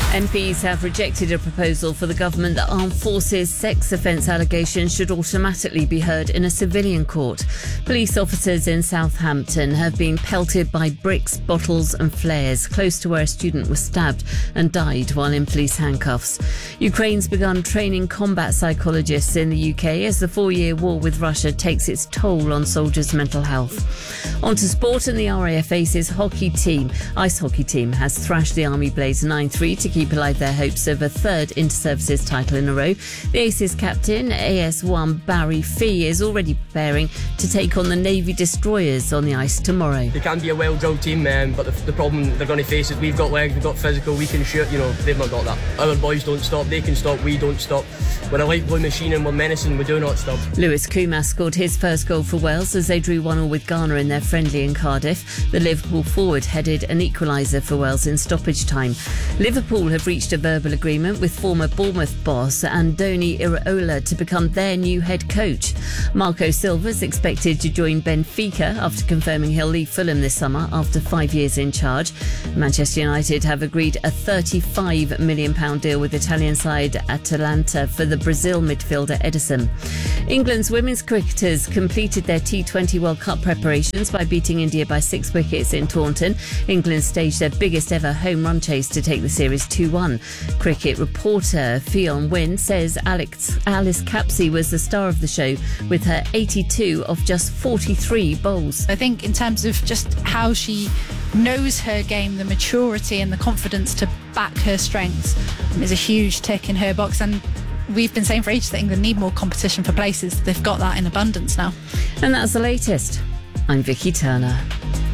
MPs have rejected a proposal for the government that armed forces sex offence allegations should automatically be heard in a civilian court. Police officers in Southampton have been pelted by bricks, bottles and flares close to where a student was stabbed and died while in police handcuffs. Ukraine's begun training combat psychologists in the UK as the 4-year war with Russia takes its toll on soldiers' mental health. On to sport, and the RAF Aces ice hockey team has thrashed the Army Blades 9-3 to keep alive their hopes of a third inter-services title in a row. The Aces captain, AS1 Barry Fee, is already preparing to take on the Navy destroyers on the ice tomorrow. They can be a well-drilled team, but the problem they're going to face is we've got legs, we've got physical, we can shoot, they've not got that. Our boys don't stop, they can stop, we don't stop. We're a light blue machine and we're menacing, we do not stop. Lewis Kumas scored his first goal for Wales as they drew 1-1 with Ghana in their friendly in Cardiff. The Liverpool forward headed an equaliser for Wales in stoppage time. Liverpool have reached a verbal agreement with former Bournemouth boss Andoni Iraola to become their new head coach. Marco Silva is expected to join Benfica after confirming he'll leave Fulham this summer after 5 years in charge. Manchester United have agreed a £35 million deal with Italian side Atalanta for the Brazil midfielder Ederson. England's women's cricketers completed their T20 World Cup preparations by beating India by 6 wickets in Taunton. England staged their biggest ever home run chase to take the series 2-1. Cricket reporter Fionn Wynne says Alice Capsey was the star of the show with her 82 of just 43 bowls. I think in terms of just how she knows her game, the maturity and the confidence to back her strengths is a huge tick in her box, and we've been saying for ages that England need more competition for places. They've got that in abundance now. And that's the latest. I'm Vicky Turner.